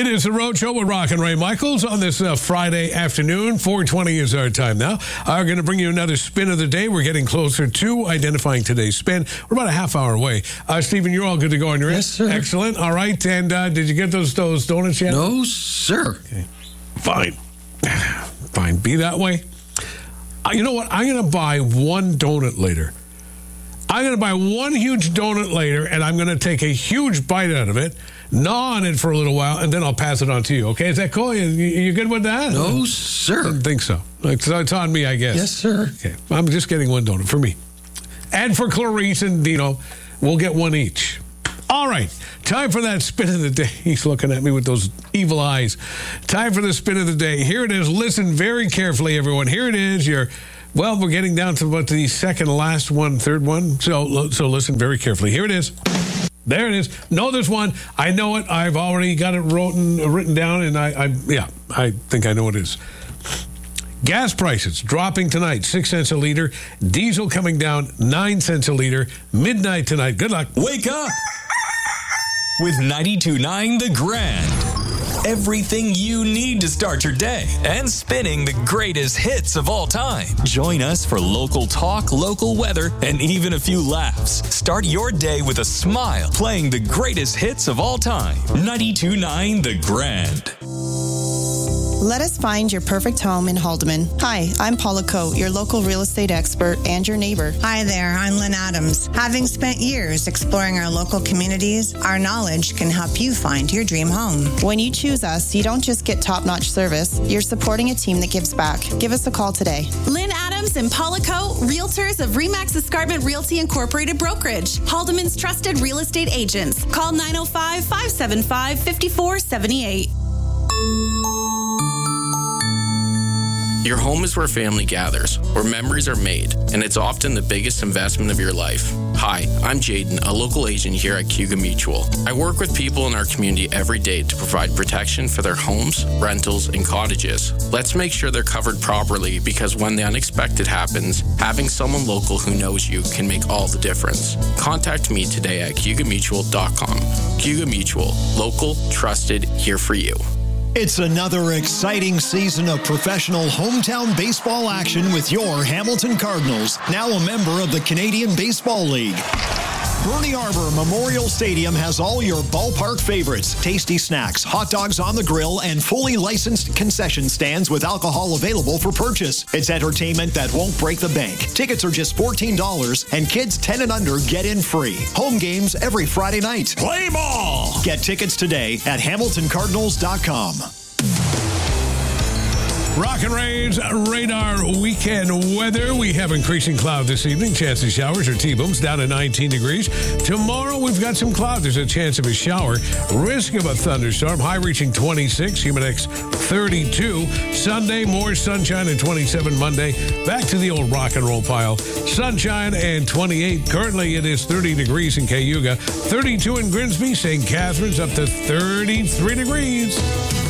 It is the Road Show with Rock and Ray Michaels on this Friday afternoon. 4:20 is our time now. I'm going to bring you another spin of the day. We're getting closer to identifying today's spin. We're about a half hour away. Stephen, you're all good to go on your end? Yes, sir. Excellent. All right. And did you get those donuts yet? No, sir. Okay. Fine. Fine. Be that way. You know what? I'm going to buy one donut later. I'm going to buy one huge donut later, and I'm going to take a huge bite out of it, gnaw on it for a little while, and then I'll pass it on to you. Okay? Is that cool? You good with that? No, sir. I didn't think so. It's on me, I guess. Yes, sir. Okay. I'm just getting one donut for me. And for Clarice and Dino, we'll get one each. All right. Time for that spin of the day. He's looking at me with those evil eyes. Time for the spin of the day. Here it is. Listen very carefully, everyone. Here it is. Well, we're getting down to about the second last one, third one. So listen very carefully. Here it is. There it is. Know this one. I know it. I've already got it written down, and I think I know what it is. Gas prices dropping tonight, 6 cents a liter. Diesel coming down, 9 cents a liter. Midnight tonight. Good luck. Wake up with 92.9 The Grand. Everything you need to start your day and spinning the greatest hits of all time. Join us for local talk, local weather, and even a few laughs. Start your day with a smile, playing the greatest hits of all time. 92.9 The Grand. Let us find your perfect home in Haldeman. Hi, I'm Paula Coate, your local real estate expert and your neighbor. Hi there, I'm Lynn Adams. Having spent years exploring our local communities, our knowledge can help you find your dream home. When you choose us, you don't just get top-notch service, you're supporting a team that gives back. Give us a call today. Lynn Adams and Paula Coate, realtors of Remax Escarpment Realty Incorporated Brokerage, Haldeman's trusted real estate agents. Call 905-575-5478. Your home is where family gathers, where memories are made, and it's often the biggest investment of your life. Hi, I'm Jaden, a local agent here at Cayuga Mutual. I work with people in our community every day to provide protection for their homes, rentals, and cottages. Let's make sure they're covered properly, because when the unexpected happens, having someone local who knows you can make all the difference. Contact me today at CayugaMutual.com. Cayuga Mutual, local, trusted, here for you. It's another exciting season of professional hometown baseball action with your Hamilton Cardinals, now a member of the Canadian Baseball League. Bernie Arbor Memorial Stadium has all your ballpark favorites, tasty snacks, hot dogs on the grill, and fully licensed concession stands with alcohol available for purchase. It's entertainment that won't break the bank. Tickets are just $14, and kids 10 and under get in free. Home games every Friday night. Play ball! Get tickets today at HamiltonCardinals.com. Rock and Ray's radar weekend weather. We have increasing cloud this evening. Chance of showers or T-booms down to 19 degrees. Tomorrow we've got some cloud. There's a chance of a shower. Risk of a thunderstorm. High reaching 26. Humid index 32. Sunday more sunshine and 27 Monday. Back to the old rock and roll pile. Sunshine and 28. Currently it is 30 degrees in Cayuga. 32 in Grimsby. St. Catharines up to 33 degrees.